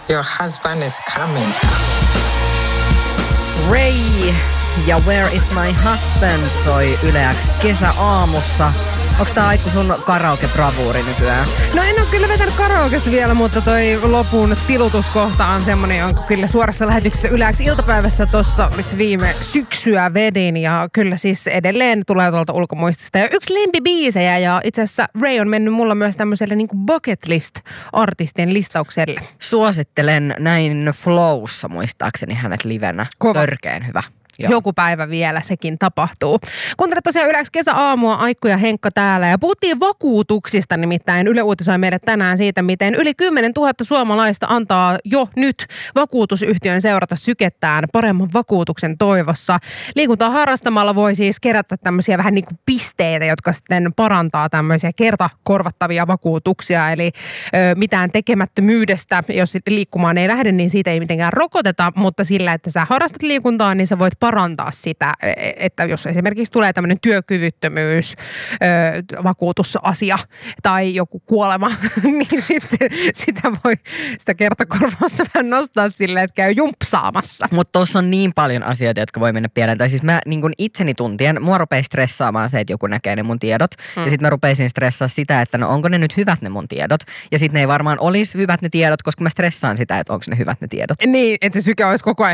Your husband is coming. Ray ja Where is my husband soi Yle X kesäaamussa. Onks tää Aittu sun karaoke-bravuuri nykyään? No en oo kyllä vetänyt karaokessa vielä, mutta toi lopun tilutuskohta on semmonen, jonka kyllä suorassa lähetyksessä Yle X iltapäivässä tossa viime syksyä vedin. Ja kyllä siis edelleen tulee tuolta ulkomuistista. Ja yksi lempibiisejä ja itse asiassa Ray on mennyt mulla myös tämmöiselle niinku bucket list-artistien listaukselle. Suosittelen näin Flowssa muistaakseni hänet livenä. Kova. Törkeen hyvä. Joo. Joku päivä vielä sekin tapahtuu. Kuuntelet tosiaan Yle X kesäaamua, Aikku ja Henkka täällä. Ja puhuttiin vakuutuksista, nimittäin Yle uutisoi meille tänään siitä, miten yli 10 000 suomalaista antaa jo nyt vakuutusyhtiön seurata sykettään paremman vakuutuksen toivossa. Liikuntaa harrastamalla voi siis kerätä tämmöisiä vähän niin kuin pisteitä, jotka sitten parantaa tämmöisiä kertakorvattavia vakuutuksia. Eli mitään tekemättömyydestä, jos liikkumaan ei lähde, niin siitä ei mitenkään rokoteta, mutta sillä, että sä harrastat liikuntaa, niin sä voit parantaa sitä, että jos esimerkiksi tulee tämmöinen työkyvyttömyys, vakuutusasia tai joku kuolema, niin sitten sitä kertakorvausta vähän nostaa silleen, että käy jumpsaamassa. Mutta tuossa on niin paljon asioita, jotka voi mennä pieleen. Tai siis mä niin kun itseni tuntien, mua rupesi stressaamaan se, että joku näkee ne mun tiedot. Ja sitten mä rupeisin stressaa sitä, että no onko ne nyt hyvät ne mun tiedot. Ja sitten ne ei varmaan olisi hyvät ne tiedot, koska mä stressaan sitä, että onko ne hyvät ne tiedot. Niin, että syke olisi koko ajan